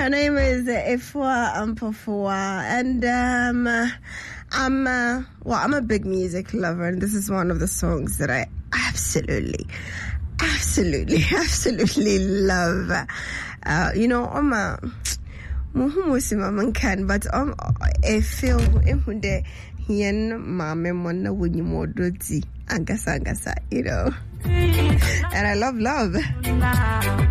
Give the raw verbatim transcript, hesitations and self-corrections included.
Her name is Efua Ampofua, and um, I'm uh, well, I'm a big music lover, and this is one of the songs that I absolutely, absolutely, absolutely love. Uh, you know, I'm a muhumusima man can, but um, I feel emunde hien mame mona wunyi modoti angasa angasa, you know, and I love love.